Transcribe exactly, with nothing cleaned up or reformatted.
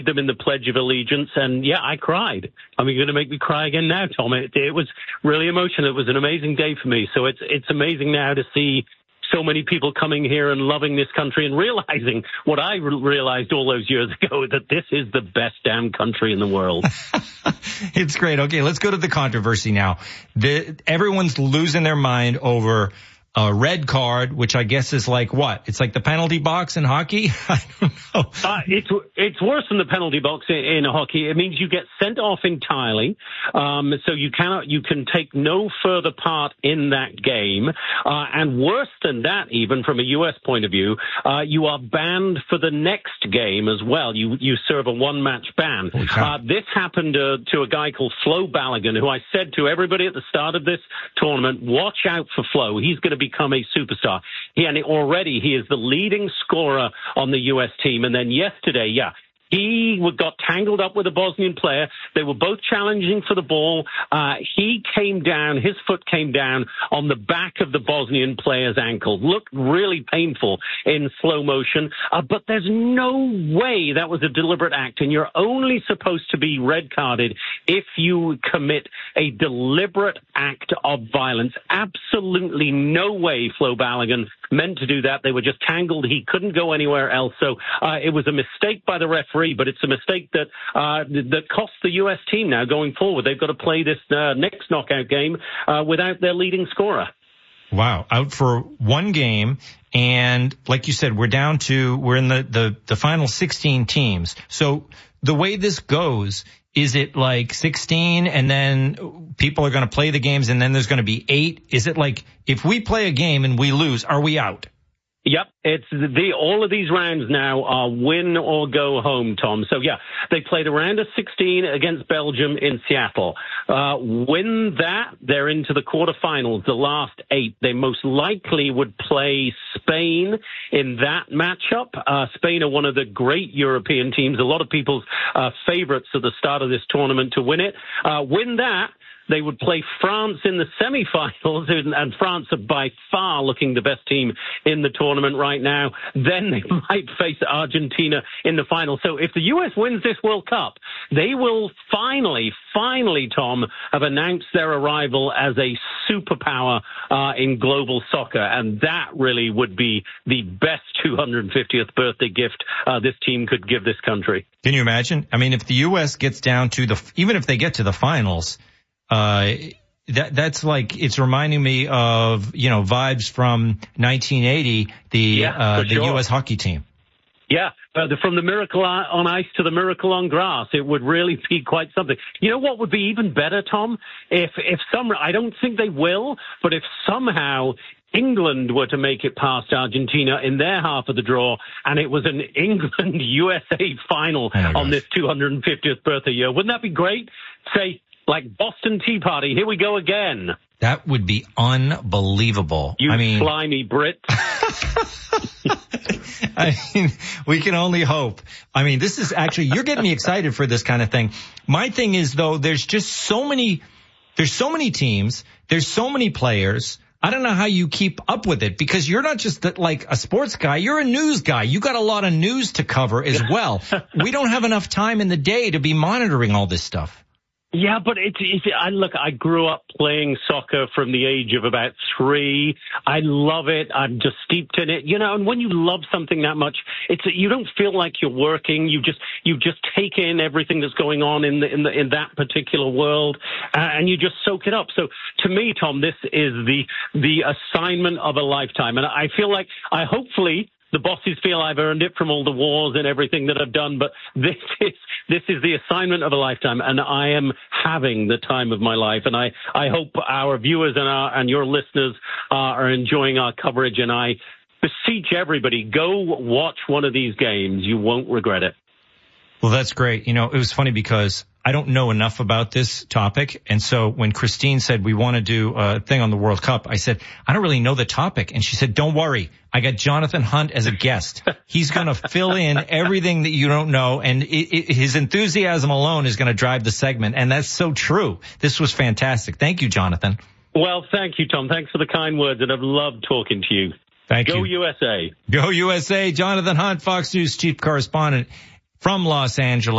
them in the Pledge of Allegiance, and yeah, I cried. I mean, you're going to make me cry again now, Tom. It, it was really emotional. It was an amazing day for me. So it's it's amazing now to see so many people coming here and loving this country and realizing what I re- realized all those years ago, that this is the best damn country in the world. It's great. Okay, let's go to the controversy now. The, everyone's losing their mind over a red card, which I guess is like what? It's like the penalty box in hockey? I don't know. Uh, it's it's worse than the penalty box in, in hockey. It means you get sent off entirely, um, so you cannot you can take no further part in that game. Uh, and worse than that, even from a U S point of view, uh, you are banned for the next game as well. You you serve a one match ban. Uh, this happened uh, to a guy called Flo Balogun, who I said to everybody at the start of this tournament, watch out for Flo. He's going to become a superstar. He, and already he is the leading scorer on the U S team. And then yesterday, yeah, he got tangled up with a Bosnian player. They were both challenging for the ball. Uh, he came down, his foot came down on the back of the Bosnian player's ankle. Looked really painful in slow motion. Uh, but there's no way that was a deliberate act. And you're only supposed to be red carded if you commit a deliberate act of violence. Absolutely no way Flo Balogun meant to do that. They were just tangled. He couldn't go anywhere else. So uh, it was a mistake by the referee. But it's a mistake that uh, that costs the U S team now going forward. They've got to play this uh, next knockout game uh, without their leading scorer. Wow, out for one game. And like you said, we're down to, we're in the, the, the final sixteen teams. So the way this goes, is it like sixteen and then people are going to play the games and then there's going to be eight? Is it like if we play a game and we lose, are we out? Yep, it's the all of these rounds now are win or go home, Tom. So yeah, they played a round of sixteen against Belgium in Seattle. Uh, win that, they're into the quarterfinals, the last eight. They most likely would play Spain in that matchup. Uh, Spain are one of the great European teams, a lot of people's uh, favorites at the start of this tournament to win it. Uh, win that. They would play France in the semifinals, and France are by far looking the best team in the tournament right now. Then they might face Argentina in the final. So if the U S wins this World Cup, they will finally, finally, Tom, have announced their arrival as a superpower uh, in global soccer. And that really would be the best two hundred fiftieth birthday gift uh, this team could give this country. Can you imagine? I mean, if the U S gets down to the, even if they get to the finals, Uh, that, that's like, it's reminding me of, you know, vibes from nineteen eighty, the, yeah, uh, the sure. U S hockey team. Yeah, uh, the, from the miracle on ice to the miracle on grass, it would really be quite something. You know what would be even better, Tom? If, if some, I don't think they will, but if somehow England were to make it past Argentina in their half of the draw, and it was an England-U S A final oh on this two hundred fiftieth birthday year, wouldn't that be great? Say, like Boston Tea Party, here we go again. That would be unbelievable. You I mean, slimy Brit. I mean, we can only hope. I mean, this is actually, you're getting me excited for this kind of thing. My thing is, though, there's just so many, there's so many teams, there's so many players. I don't know how you keep up with it, because you're not just the, like a sports guy, you're a news guy. You got a lot of news to cover as well. We don't have enough time in the day to be monitoring all this stuff. Yeah, but it's, it's, I look, I grew up playing soccer from the age of about three. I love it. I'm just steeped in it, you know, and when you love something that much, it's, you don't feel like you're working. You just, you just take in everything that's going on in the, in the, in that particular world, uh, and you just soak it up. So to me, Tom, this is the, the assignment of a lifetime. And I feel like I hopefully, the bosses feel I've earned it from all the wars and everything that I've done, but this is this is the assignment of a lifetime, and I am having the time of my life. And I, I hope our viewers and our and your listeners uh, are enjoying our coverage. And I beseech everybody, go watch one of these games. You won't regret it. Well, that's great. You know, it was funny because I don't know enough about this topic. And so when Christine said we want to do a thing on the World Cup, I said, I don't really know the topic. And she said, don't worry. I got Jonathan Hunt as a guest. He's going to fill in everything that you don't know. And it, it, his enthusiasm alone is going to drive the segment. And that's so true. This was fantastic. Thank you, Jonathan. Well, thank you, Tom. Thanks for the kind words. And I've loved talking to you. Thank Go you. Go U S A. Go U S A. Jonathan Hunt, Fox News chief correspondent from Los Angeles.